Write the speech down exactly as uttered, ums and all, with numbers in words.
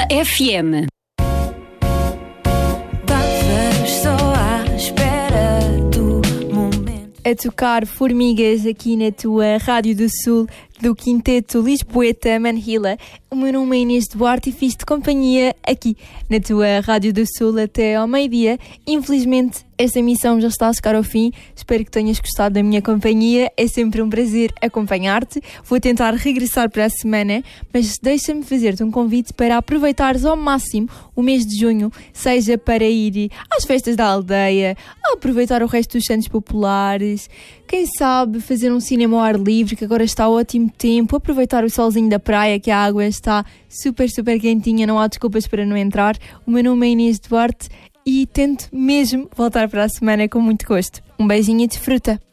Vila F M. A tocar formigas aqui na tua Rádio do Sul do Quinteto Lisboeta Manhila. O meu nome é Inês Duarte e fiz de companhia aqui na tua Rádio do Sul até ao meio-dia. Infelizmente esta emissão já está a chegar ao fim. Espero que tenhas gostado da minha companhia. É sempre um prazer acompanhar-te. Vou tentar regressar para a semana, mas deixa-me fazer-te um convite para aproveitares ao máximo o mês de junho, seja para ir às festas da aldeia, a aproveitar o resto dos santos populares, quem sabe fazer um cinema ao ar livre, que agora está ótimo tempo, aproveitar o solzinho da praia, que a água está super, super quentinha, não há desculpas para não entrar. O meu nome é Inês Duarte e tento mesmo voltar para a semana com muito gosto. Um beijinho e desfruta!